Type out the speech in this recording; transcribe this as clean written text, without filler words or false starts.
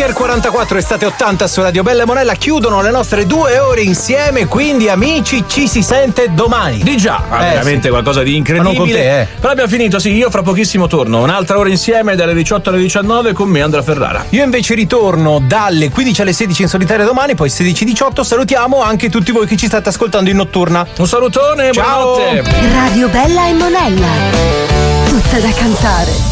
Bunker 44 Estate 80 su Radio Bella e Monella chiudono le nostre 2 ore insieme, quindi amici ci si sente domani. Di già, veramente sì. Qualcosa di incredibile. Ma non con te, Però abbiamo finito, sì, io fra pochissimo torno, un'altra ora insieme dalle 18 alle 19 con me Andrea Ferrara. Io invece ritorno dalle 15 alle 16 in solitaria domani, poi 16-18. Salutiamo anche tutti voi che ci state ascoltando in notturna. Un salutone, ciao. buonanotte. Radio Bella e Monella, tutta da cantare.